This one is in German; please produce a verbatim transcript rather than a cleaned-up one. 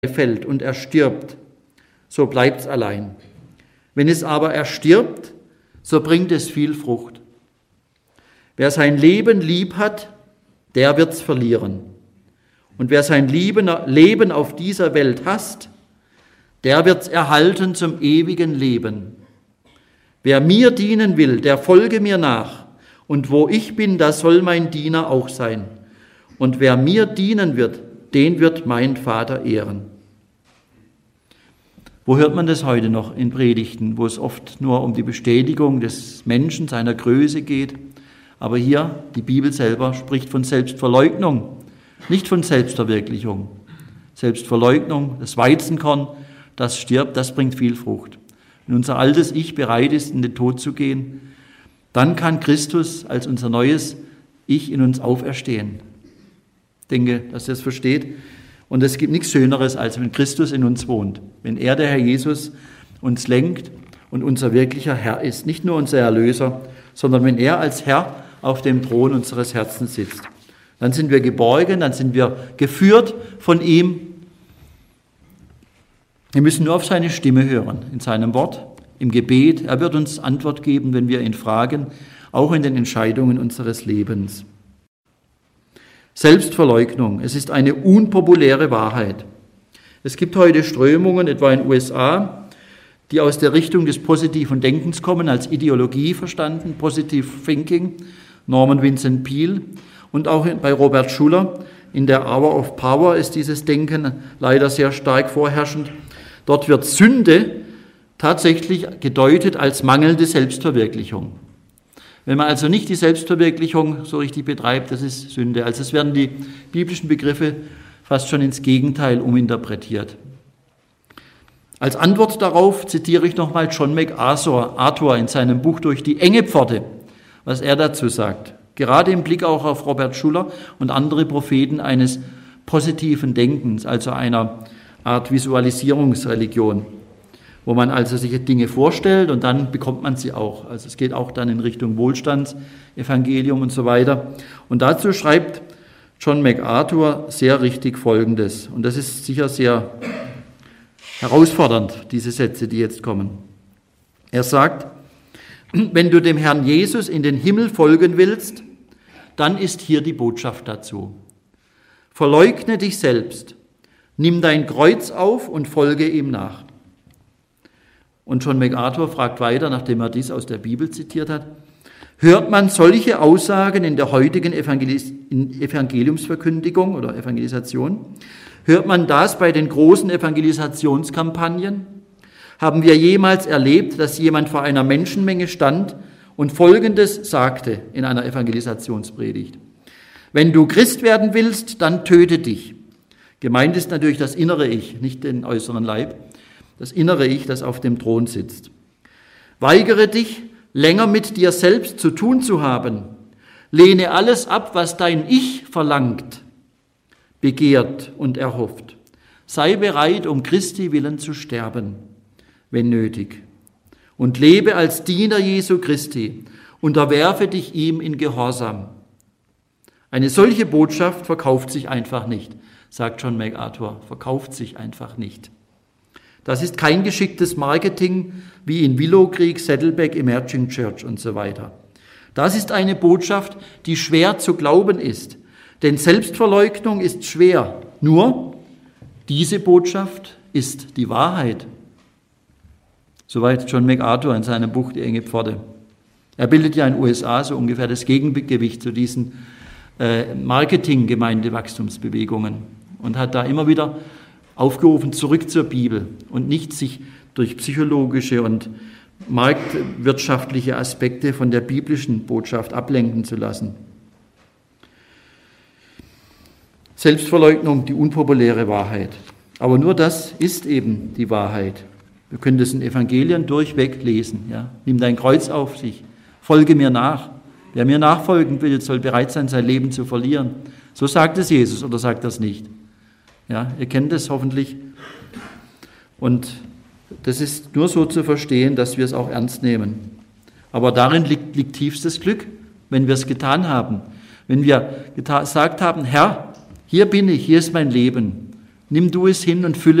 fällt und er stirbt, so bleibt's allein. Wenn es aber erstirbt, so bringt es viel Frucht. Wer sein Leben lieb hat, der wird's verlieren. Und wer sein Leben auf dieser Welt hasst, der wird's erhalten zum ewigen Leben. Wer mir dienen will, der folge mir nach. Und wo ich bin, da soll mein Diener auch sein. Und wer mir dienen wird, den wird mein Vater ehren. Wo hört man das heute noch in Predigten, wo es oft nur um die Bestätigung des Menschen, seiner Größe geht? Aber hier, die Bibel selber spricht von Selbstverleugnung, nicht von Selbstverwirklichung. Selbstverleugnung, das Weizenkorn, das stirbt, das bringt viel Frucht. Wenn unser altes Ich bereit ist, in den Tod zu gehen, dann kann Christus als unser neues Ich in uns auferstehen. Ich denke, dass ihr es versteht. Und es gibt nichts Schöneres, als wenn Christus in uns wohnt. Wenn er, der Herr Jesus, uns lenkt und unser wirklicher Herr ist. Nicht nur unser Erlöser, sondern wenn er als Herr auf dem Thron unseres Herzens sitzt. Dann sind wir geborgen, dann sind wir geführt von ihm. Wir müssen nur auf seine Stimme hören, in seinem Wort, im Gebet. Er wird uns Antwort geben, wenn wir ihn fragen, auch in den Entscheidungen unseres Lebens. Selbstverleugnung, es ist eine unpopuläre Wahrheit. Es gibt heute Strömungen, etwa in den U S A, die aus der Richtung des positiven Denkens kommen, als Ideologie verstanden, Positive Thinking, Norman Vincent Peale, und auch bei Robert Schuller in der Hour of Power ist dieses Denken leider sehr stark vorherrschend. Dort wird Sünde tatsächlich gedeutet als mangelnde Selbstverwirklichung. Wenn man also nicht die Selbstverwirklichung so richtig betreibt, das ist Sünde. Also es werden die biblischen Begriffe fast schon ins Gegenteil uminterpretiert. Als Antwort darauf zitiere ich nochmal John MacArthur in seinem Buch Durch die enge Pforte, was er dazu sagt. Gerade im Blick auch auf Robert Schuller und andere Propheten eines positiven Denkens, also einer Art Visualisierungsreligion, wo man also sich Dinge vorstellt und dann bekommt man sie auch. Also es geht auch dann in Richtung Wohlstandsevangelium und so weiter. Und dazu schreibt John MacArthur sehr richtig Folgendes. Und das ist sicher sehr herausfordernd, diese Sätze, die jetzt kommen. Er sagt, wenn du dem Herrn Jesus in den Himmel folgen willst, dann ist hier die Botschaft dazu. Verleugne dich selbst, nimm dein Kreuz auf und folge ihm nach. Und John MacArthur fragt weiter, nachdem er dies aus der Bibel zitiert hat, hört man solche Aussagen in der heutigen Evangelis- in Evangeliumsverkündigung oder Evangelisation? Hört man das bei den großen Evangelisationskampagnen? Haben wir jemals erlebt, dass jemand vor einer Menschenmenge stand und Folgendes sagte in einer Evangelisationspredigt? Wenn du Christ werden willst, dann töte dich. Gemeint ist natürlich das innere Ich, nicht den äußeren Leib. Das innere Ich, das auf dem Thron sitzt. Weigere dich, länger mit dir selbst zu tun zu haben. Lehne alles ab, was dein Ich verlangt, begehrt und erhofft. Sei bereit, um Christi willen zu sterben, wenn nötig. Und lebe als Diener Jesu Christi. Unterwerfe dich ihm in Gehorsam. Eine solche Botschaft verkauft sich einfach nicht, sagt John MacArthur. Verkauft sich einfach nicht. Das ist kein geschicktes Marketing wie in Willow Creek, Saddleback, Emerging Church und so weiter. Das ist eine Botschaft, die schwer zu glauben ist. Denn Selbstverleugnung ist schwer. Nur diese Botschaft ist die Wahrheit. Soweit John MacArthur in seinem Buch Die enge Pforte. Er bildet ja in den U S A so ungefähr das Gegengewicht zu diesen äh, Marketing-Gemeindewachstumsbewegungen und hat da immer wieder aufgerufen, zurück zur Bibel und nicht sich durch psychologische und marktwirtschaftliche Aspekte von der biblischen Botschaft ablenken zu lassen. Selbstverleugnung, die unpopuläre Wahrheit. Aber nur das ist eben die Wahrheit. Wir können das in Evangelien durchweg lesen. Ja? Nimm dein Kreuz auf sich, folge mir nach. Wer mir nachfolgen will, soll bereit sein, sein Leben zu verlieren. So sagt es Jesus oder sagt er es nicht? Ja, ihr kennt es hoffentlich. Und das ist nur so zu verstehen, dass wir es auch ernst nehmen. Aber darin liegt, liegt tiefstes Glück, wenn wir es getan haben. Wenn wir geta- gesagt haben, Herr, hier bin ich, hier ist mein Leben. Nimm du es hin und fülle